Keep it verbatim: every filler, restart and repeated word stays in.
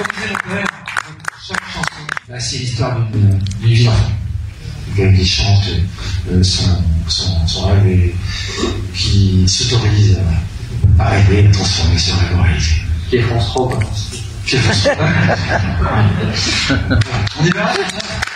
disait mon père, chaque chanson, bah, c'est l'histoire d'une vie d'enfant. Quelqu'un qui chante euh, son, son, son rêve et qui s'autorise à, à rêver, à transformer ce rêve en réalité. Qui est France trois, quoi. Qui est France trois. On est bien là,